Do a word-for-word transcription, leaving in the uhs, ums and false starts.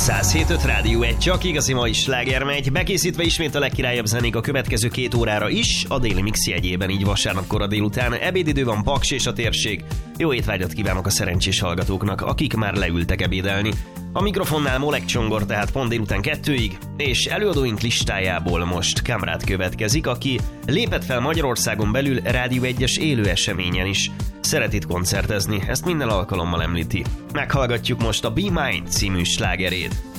száz hét öt Rádió egy, csak igazi mai sláger megy, bekészítve ismét a legkirályabb zenék a következő két órára is, a déli mix jegyében, így vasárnapkora délután. Ebédidő van, Paks és a térség. Jó étvágyat kívánok a szerencsés hallgatóknak, akik már leültek ebédelni. A mikrofonnál Molek Csongor, tehát pont délután kettőig, és előadóink listájából most Kamrad következik, aki lépett fel Magyarországon belül Rádió egyes élő eseményen is. Szeret itt koncertezni, ezt minden alkalommal említi. Meghallgatjuk most a Be Mine című slágerét.